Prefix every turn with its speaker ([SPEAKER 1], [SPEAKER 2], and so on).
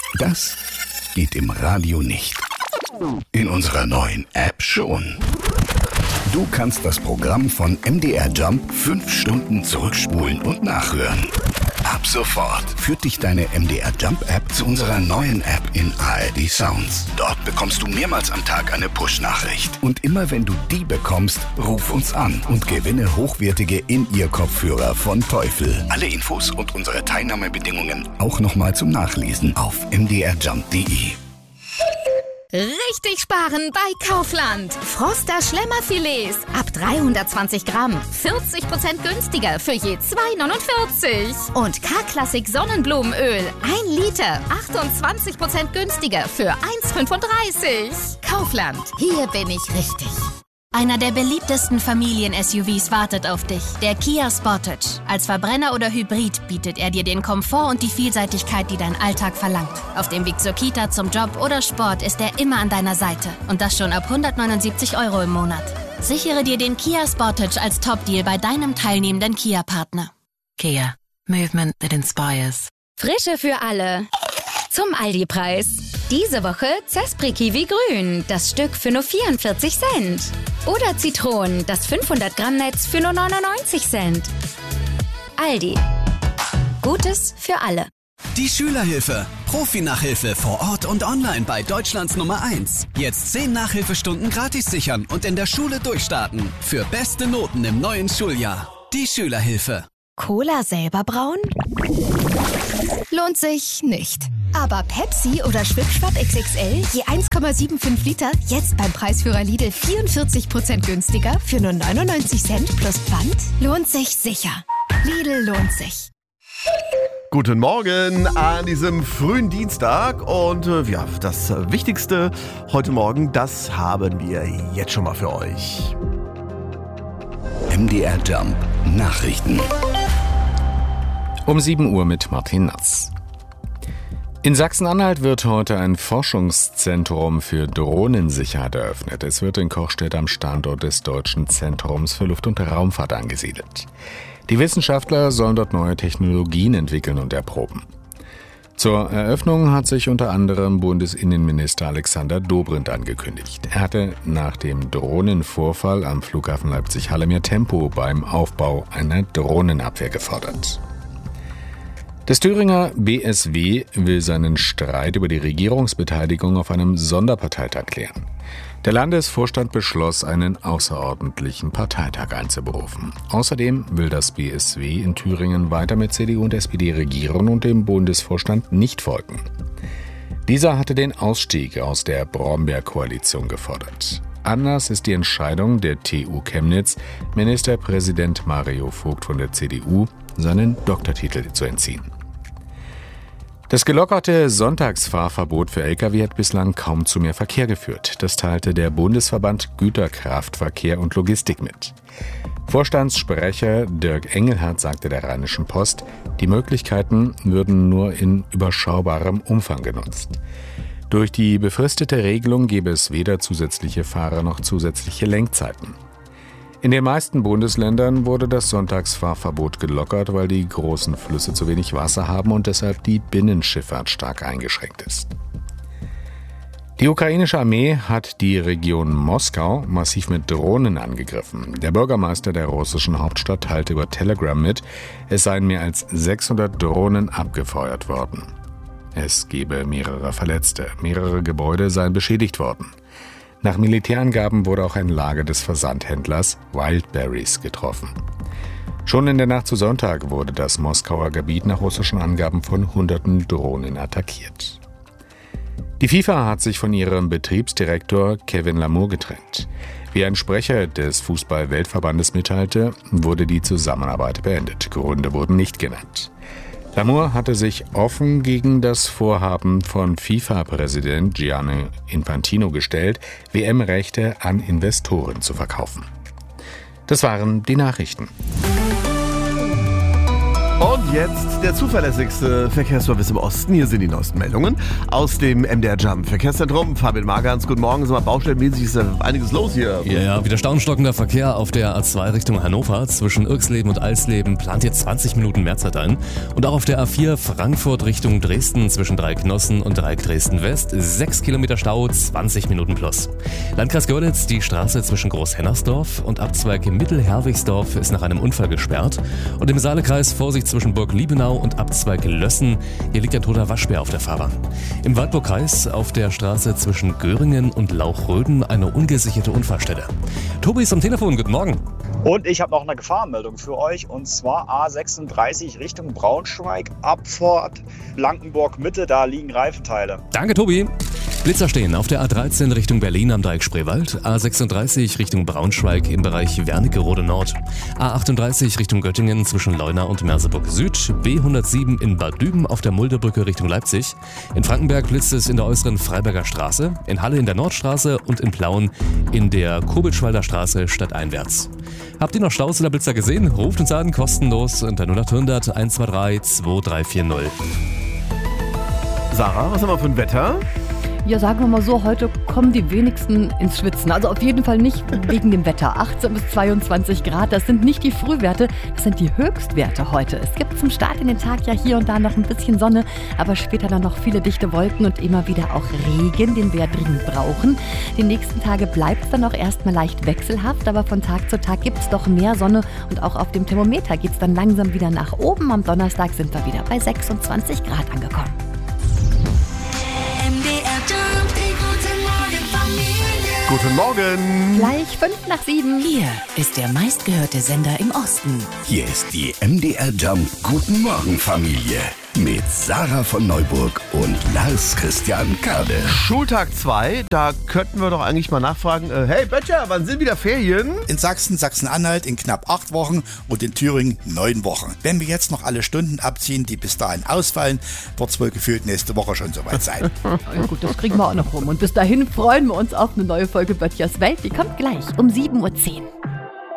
[SPEAKER 1] Das geht im Radio nicht. In unserer neuen App schon. Du kannst das Programm von MDR Jump 5 Stunden zurückspulen und nachhören. Ab sofort führt dich deine MDR Jump App zu unserer neuen App in ARD Sounds. Dort bekommst du mehrmals am Tag eine Push-Nachricht. Und immer wenn du die bekommst, ruf uns an und gewinne hochwertige In-Ear-Kopfhörer von Teufel. Alle Infos und unsere Teilnahmebedingungen auch nochmal zum Nachlesen auf mdrjump.de.
[SPEAKER 2] Richtig sparen bei Kaufland. Froster Schlemmerfilets ab 320 Gramm. 40% günstiger für je 2,49. Und K-Klassik Sonnenblumenöl 1 Liter. 28% günstiger für 1,35. Kaufland. Hier bin ich richtig.
[SPEAKER 3] Einer der beliebtesten Familien-SUVs wartet auf dich, der Kia Sportage. Als Verbrenner oder Hybrid bietet er dir den Komfort und die Vielseitigkeit, die dein Alltag verlangt. Auf dem Weg zur Kita, zum Job oder Sport ist er immer an deiner Seite. Und das schon ab 179 € im Monat. Sichere dir den Kia Sportage als Top-Deal bei deinem teilnehmenden Kia-Partner.
[SPEAKER 4] Kia. Movement that inspires.
[SPEAKER 2] Frische für alle. Zum Aldi-Preis. Diese Woche Zespri Kiwi Grün, das Stück für nur 44 Cent. Oder Zitronen, das 500 Gramm Netz für nur 99 Cent. Aldi. Gutes für alle.
[SPEAKER 5] Die Schülerhilfe. Profi-Nachhilfe vor Ort und online bei Deutschlands Nummer 1. Jetzt 10 Nachhilfestunden gratis sichern und in der Schule durchstarten. Für beste Noten im neuen Schuljahr. Die Schülerhilfe.
[SPEAKER 2] Cola selber brauen? Lohnt sich nicht. Aber Pepsi oder Schwipschwapp XXL je 1,75 Liter jetzt beim Preisführer Lidl 44% günstiger für nur 99 Cent plus Pfand? Lohnt sich sicher. Lidl lohnt sich.
[SPEAKER 6] Guten Morgen an diesem frühen Dienstag und das Wichtigste heute Morgen, das haben wir jetzt schon mal für euch.
[SPEAKER 1] MDR Jump Nachrichten.
[SPEAKER 7] Um 7 Uhr mit Martin Natz. In Sachsen-Anhalt wird heute ein Forschungszentrum für Drohnensicherheit eröffnet. Es wird in Kochstedt am Standort des Deutschen Zentrums für Luft- und Raumfahrt angesiedelt. Die Wissenschaftler sollen dort neue Technologien entwickeln und erproben. Zur Eröffnung hat sich unter anderem Bundesinnenminister Alexander Dobrindt angekündigt. Er hatte nach dem Drohnenvorfall am Flughafen Leipzig-Halle mehr Tempo beim Aufbau einer Drohnenabwehr gefordert. Das Thüringer BSW will seinen Streit über die Regierungsbeteiligung auf einem Sonderparteitag klären. Der Landesvorstand beschloss, einen außerordentlichen Parteitag einzuberufen. Außerdem will das BSW in Thüringen weiter mit CDU und SPD regieren und dem Bundesvorstand nicht folgen. Dieser hatte den Ausstieg aus der Brombeer-Koalition gefordert. Anders ist die Entscheidung der TU Chemnitz, Ministerpräsident Mario Vogt von der CDU seinen Doktortitel zu entziehen. Das gelockerte Sonntagsfahrverbot für Lkw hat bislang kaum zu mehr Verkehr geführt. Das teilte der Bundesverband Güterkraftverkehr und Logistik mit. Vorstandssprecher Dirk Engelhardt sagte der Rheinischen Post, die Möglichkeiten würden nur in überschaubarem Umfang genutzt. Durch die befristete Regelung gäbe es weder zusätzliche Fahrer noch zusätzliche Lenkzeiten. In den meisten Bundesländern wurde das Sonntagsfahrverbot gelockert, weil die großen Flüsse zu wenig Wasser haben und deshalb die Binnenschifffahrt stark eingeschränkt ist. Die ukrainische Armee hat die Region Moskau massiv mit Drohnen angegriffen. Der Bürgermeister der russischen Hauptstadt teilte über Telegram mit, es seien mehr als 600 Drohnen abgefeuert worden. Es gebe mehrere Verletzte, mehrere Gebäude seien beschädigt worden. Nach Militärangaben wurde auch ein Lager des Versandhändlers Wildberries getroffen. Schon in der Nacht zu Sonntag wurde das Moskauer Gebiet nach russischen Angaben von hunderten Drohnen attackiert. Die FIFA hat sich von ihrem Betriebsdirektor Kevin Lamour getrennt. Wie ein Sprecher des Fußball-Weltverbandes mitteilte, wurde die Zusammenarbeit beendet. Gründe wurden nicht genannt. Lamour hatte sich offen gegen das Vorhaben von FIFA-Präsident Gianni Infantino gestellt, WM-Rechte an Investoren zu verkaufen. Das waren die Nachrichten.
[SPEAKER 6] Und jetzt der zuverlässigste Verkehrsservice im Osten. Hier sind die neuesten Meldungen aus dem MDR Jump Verkehrszentrum. Fabian Margans, guten Morgen. Sag mal, baustellenmäßig ist einiges los hier.
[SPEAKER 8] Ja, wieder staunstockender Verkehr auf der A2 Richtung Hannover. Zwischen Irxleben und Alsleben plant ihr 20 Minuten Mehrzeit ein. Und auch auf der A4 Frankfurt Richtung Dresden zwischen Dreiecknossen und Dreieck Dresden West 6 Kilometer Stau, 20 Minuten plus. Landkreis Görlitz, die Straße zwischen Großhennersdorf und Abzweig Mittelherwigsdorf ist nach einem Unfall gesperrt. Und im Saalekreis Vorsicht zwischen Burg Liebenau und Abzweig Lössen. Hier liegt ein toter Waschbär auf der Fahrbahn. Im Waldburgkreis auf der Straße zwischen Göringen und Lauchröden eine ungesicherte Unfallstelle. Tobi ist am Telefon, guten Morgen.
[SPEAKER 9] Und ich habe noch eine Gefahrenmeldung für euch, und zwar A36 Richtung Braunschweig, Abfahrt Blankenburg Mitte, da liegen Reifenteile.
[SPEAKER 8] Danke, Tobi. Blitzer stehen auf der A13 Richtung Berlin am Dreieck Spreewald, A36 Richtung Braunschweig im Bereich Wernigerode Nord, A38 Richtung Göttingen zwischen Leuna und Merseburg Süd, B107 in Bad Düben auf der Muldebrücke Richtung Leipzig, in Frankenberg blitzt es in der äußeren Freiberger Straße, in Halle in der Nordstraße und in Plauen in der Kobelschwalder Straße stadteinwärts. Habt ihr noch Staus oder Blitzer gesehen? Ruft uns an, kostenlos unter 0800 123 2340.
[SPEAKER 6] Sarah, was haben wir für ein Wetter?
[SPEAKER 10] Ja, sagen wir mal so, heute kommen die wenigsten ins Schwitzen. Also auf jeden Fall nicht wegen dem Wetter. 18 bis 22 Grad, das sind nicht die Frühwerte, das sind die Höchstwerte heute. Es gibt zum Start in den Tag ja hier und da noch ein bisschen Sonne, aber später dann noch viele dichte Wolken und immer wieder auch Regen, den wir dringend brauchen. Die nächsten Tage bleibt es dann auch erstmal leicht wechselhaft, aber von Tag zu Tag gibt es doch mehr Sonne und auch auf dem Thermometer geht es dann langsam wieder nach oben. Am Donnerstag sind wir wieder bei 26 Grad angekommen.
[SPEAKER 6] Guten Morgen.
[SPEAKER 10] Gleich 5:05.
[SPEAKER 4] Hier ist der meistgehörte Sender im Osten.
[SPEAKER 1] Hier ist die MDR Jump Guten Morgen Familie mit Sarah von Neuburg und Lars Christian Kade.
[SPEAKER 6] Schultag 2, da könnten wir doch eigentlich mal nachfragen, hey Böttcher, wann sind wieder Ferien?
[SPEAKER 11] In Sachsen, Sachsen-Anhalt in knapp 8 Wochen und in Thüringen 9 Wochen. Wenn wir jetzt noch alle Stunden abziehen, die bis dahin ausfallen, wird es wohl gefühlt nächste Woche schon soweit sein.
[SPEAKER 10] Ja gut, das kriegen wir auch noch rum. Und bis dahin freuen wir uns auf eine neue Folge Böttchers Welt. Die kommt gleich um 7:10 Uhr.